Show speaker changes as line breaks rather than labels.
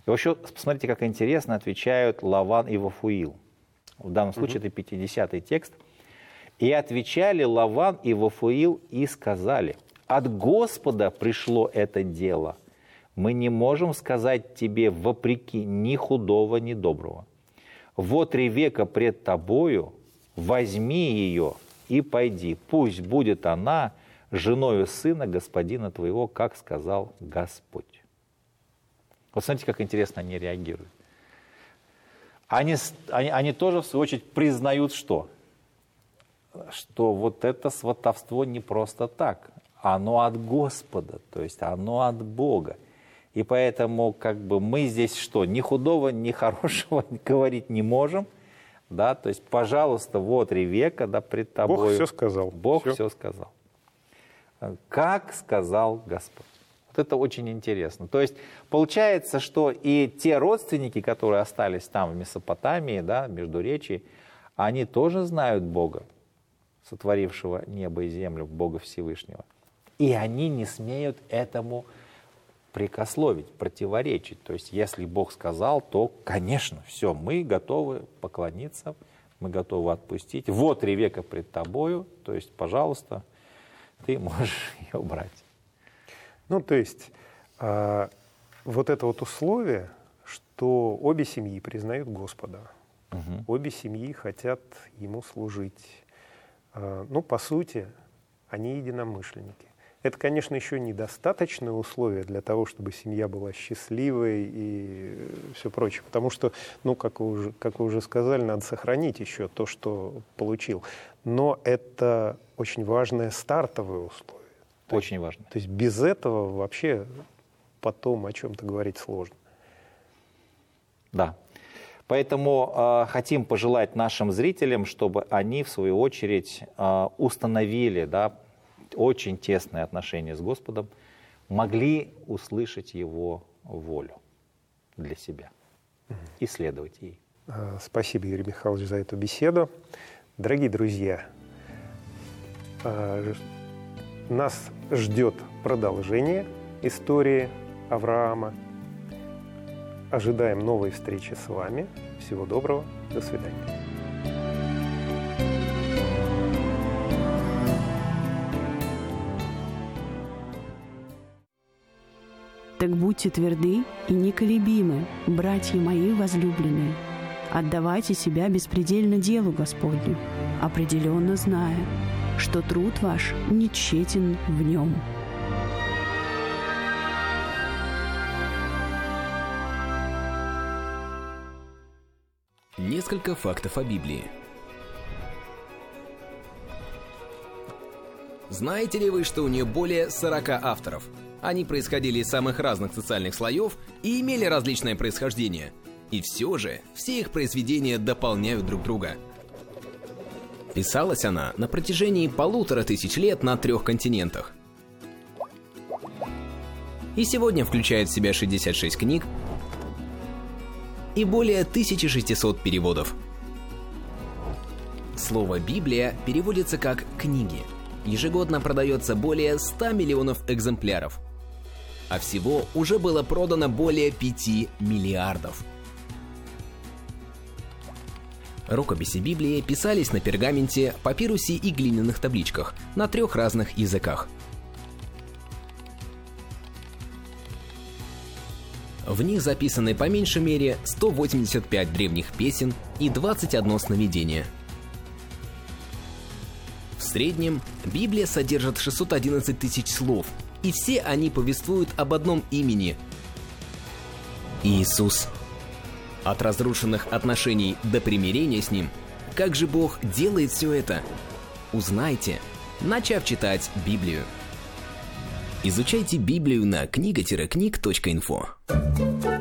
И вообще, посмотрите, как интересно отвечают Лаван и Вафуил. В данном случае это 50-й текст. «И отвечали Лаван и Вафуил и сказали: от Господа пришло это дело. Мы не можем сказать тебе вопреки ни худого, ни доброго. Вот Ревека пред тобою, возьми ее и пойди. Пусть будет она женою сына господина твоего, как сказал Господь». Вот смотрите, как интересно они реагируют. Они тоже, в свою очередь, признают что? Что вот это сватовство не просто так. Оно от Господа, то есть оно от Бога. И поэтому как бы мы здесь что? Ни худого, ни хорошего говорить не можем. Да? То есть, пожалуйста, вот Ревека, да, пред тобой.
Бог все сказал.
Бог все сказал. Как сказал Господь. Вот это очень интересно. То есть, получается, что и те родственники, которые остались там, в Месопотамии, да, Междуречии, они тоже знают Бога, сотворившего небо и землю, Бога Всевышнего. И они не смеют этому прекословить, противоречить. То есть, если Бог сказал, то, конечно, все, мы готовы поклониться, мы готовы отпустить. Вот Ревека пред тобою, то есть, пожалуйста, ты можешь ее брать.
Ну, то есть, вот это вот условие, что обе семьи признают Господа, обе семьи хотят Ему служить. Ну, по сути, они единомышленники. Это, конечно, еще недостаточное условие для того, чтобы семья была счастливой и все прочее. Потому что, ну, как вы уже сказали, надо сохранить еще то, что получил. Но это очень важное стартовое условие.
Очень важно.
То есть без этого вообще потом о чем-то говорить сложно.
Да. Поэтому хотим пожелать нашим зрителям, чтобы они, в свою очередь, установили, да, очень тесные отношения с Господом, могли услышать Его волю для себя и следовать ей.
Спасибо, Юрий Михайлович, за эту беседу. Дорогие друзья, нас ждет продолжение истории Авраама. Ожидаем новой встречи с вами. Всего доброго. До свидания.
Так будьте тверды и неколебимы, братья мои возлюбленные. Отдавайте себя беспредельно делу Господню, определенно зная, что труд ваш не тщетен в нем.
Несколько фактов о Библии. Знаете ли вы, что у нее более 40 авторов? Они происходили из самых разных социальных слоев и имели различное происхождение. И все же, все их произведения дополняют друг друга. Писалась она на протяжении 1500 лет на 3 континентах. И сегодня включает в себя 66 книг и более 1600 переводов. Слово «Библия» переводится как «книги». Ежегодно продается более 100 миллионов экземпляров. А всего уже было продано более 5 миллиардов. Рукописи Библии писались на пергаменте, папирусе и глиняных табличках на 3 разных языках. В них записаны по меньшей мере 185 древних песен и 21 сновидение. В среднем Библия содержит 611 тысяч слов, и все они повествуют об одном имени – Иисус. От разрушенных отношений до примирения с Ним, как же Бог делает все это? Узнайте, начав читать Библию. Изучайте Библию на книга-книг.инфо.